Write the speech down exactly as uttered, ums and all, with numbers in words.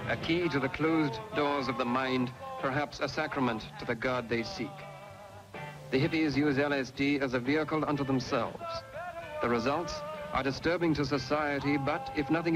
A key to the closed doors of the mind, perhaps a sacrament to the God they seek. The hippies use L S D as a vehicle unto themselves. The results are disturbing to society, but if nothing